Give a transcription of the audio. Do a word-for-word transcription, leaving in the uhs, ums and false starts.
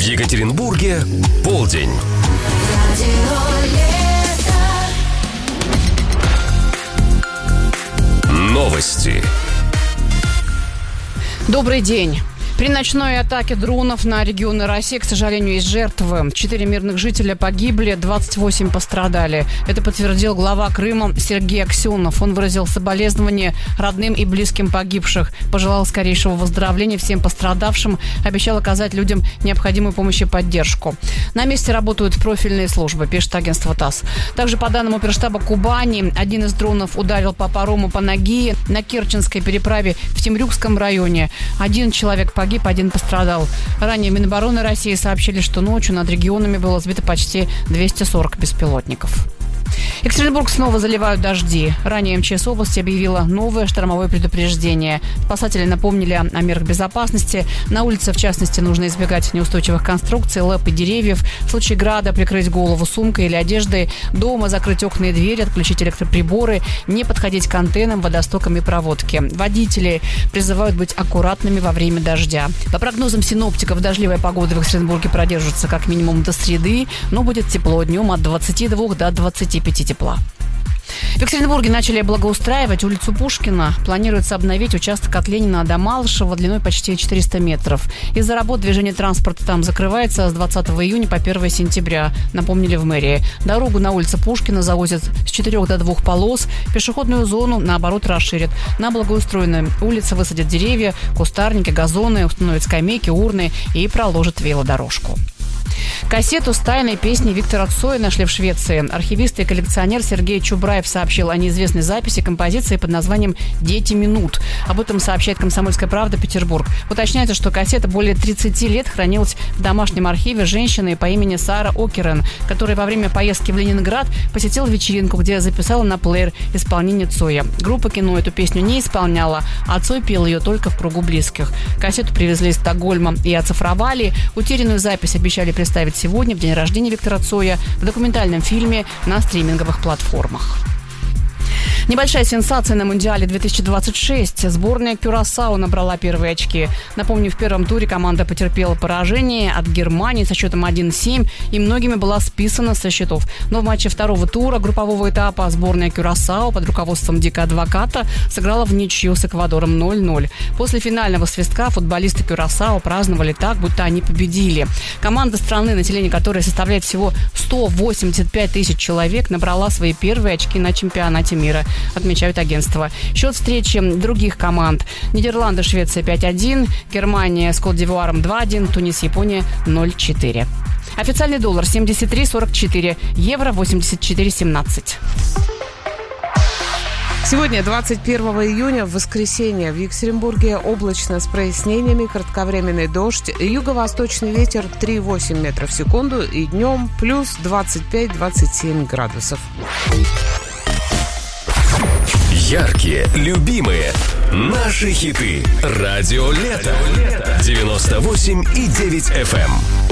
Екатеринбурге полдень. Новости. Добрый день. При ночной атаке дронов на регионы России, к сожалению, есть жертвы. Четыре мирных жителя погибли, двадцать восемь пострадали. Это подтвердил глава Крыма Сергей Аксенов. Он выразил соболезнования родным и близким погибших, пожелал скорейшего выздоровления всем пострадавшим, обещал оказать людям необходимую помощь и поддержку. На месте работают профильные службы, пишет агентство ТАСС. Также, по данным оперштаба Кубани, один из дронов ударил по парому Панагии на Керченской переправе в Темрюкском районе. Один человек погиб. Погиб, один пострадал. Ранее Минобороны России сообщили, что ночью над регионами было сбито почти двести сорок беспилотников. Екатеринбург снова заливают дожди. Ранее МЧС области объявила новое штормовое предупреждение. Спасатели напомнили о мерах безопасности. На улице, в частности, нужно избегать неустойчивых конструкций, лэп и деревьев. В случае града прикрыть голову сумкой или одеждой. Дома закрыть окна и двери, отключить электроприборы. Не подходить к антеннам, водостокам и проводке. Водители призывают быть аккуратными во время дождя. По прогнозам синоптиков, дождливая погода в Екатеринбурге продержится как минимум до среды, но будет тепло днем от двадцати двух до двадцати пяти тепла. В Екатеринбурге начали благоустраивать улицу Пушкина. Планируется обновить участок от Ленина до Малышева длиной почти четыреста метров. Из-за работ движение транспорта там закрывается с двадцатого июня по первого сентября, напомнили в мэрии. Дорогу на улице Пушкина завозят с четырех до двух полос. Пешеходную зону, наоборот, расширят. На благоустроенной улице высадят деревья, кустарники, газоны, установят скамейки, урны и проложат велодорожку. Кассету с тайной песней Виктора Цоя нашли в Швеции. Архивист и коллекционер Сергей Чубраев сообщил о неизвестной записи композиции под названием «Дети минут». Об этом сообщает «Комсомольская правда» Петербург. Уточняется, что кассета более тридцати лет хранилась в домашнем архиве женщины по имени Сара Окерен, которая во время поездки в Ленинград посетила вечеринку, где записала на плеер исполнение Цоя. Группа «Кино» эту песню не исполняла, а Цой пел ее только в кругу близких. Кассету привезли из Стокгольма и оцифровали. Утерянную запись обещали представить сегодня, в день рождения Виктора Цоя, в документальном фильме на стриминговых платформах. Небольшая сенсация на Мундиале две тысячи двадцать шесть. Сборная Кюрасао набрала первые очки. Напомню, в первом туре команда потерпела поражение от Германии со счетом один семь и многими была списана со счетов. Но в матче второго тура группового этапа сборная Кюрасао под руководством Дика Адвоката сыграла в ничью с Эквадором ноль ноль. После финального свистка футболисты Кюрасао праздновали так, будто они победили. Команда страны, население которой составляет всего сто восемьдесят пять тысяч человек, набрала свои первые очки на чемпионате мира, отмечают агентство. Счет встречи других команд: Нидерланды, Швеция пять один, Германия с Кот-д'Ивуаром два один, Тунис, Япония ноль четыре. Официальный доллар семьдесят три сорок четыре, евро восемьдесят четыре семнадцать. Сегодня, двадцать первого июня, в воскресенье, в Екатеринбурге облачно с прояснениями, кратковременный дождь, юго-восточный ветер три восемь метров в секунду и днем плюс двадцать пять двадцать семь градусов. Яркие, любимые, наши хиты. Радио Лето. девяносто восемь и девять эф эм.